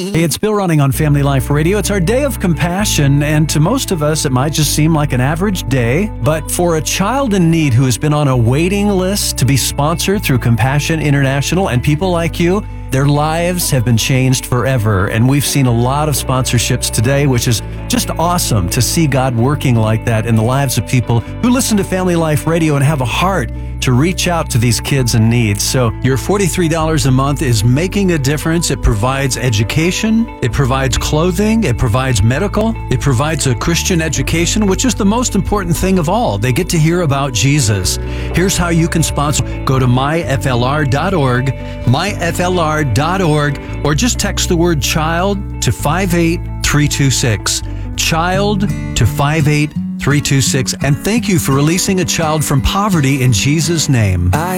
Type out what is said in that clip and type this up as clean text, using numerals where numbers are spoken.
Hey, it's Bill running on Family Life Radio. It's our day of compassion, and to most of us, it might just seem like an average day. But for a child in need who has been on a waiting list to be sponsored through Compassion International and people like you, their lives have been changed forever. And we've seen a lot of sponsorships today, which is just awesome to see God working like that in the lives of people who listen to Family Life Radio and have a heart to reach out to these kids in need. So your $43 a month is making a difference. It provides education, it provides clothing, it provides medical, it provides a Christian education, which is the most important thing of all. They get to hear about Jesus. Here's how you can sponsor. Go to myflr.org, myflr.org, or just text the word child to 58326. Child to 58326. And thank you for releasing a child from poverty in Jesus' name.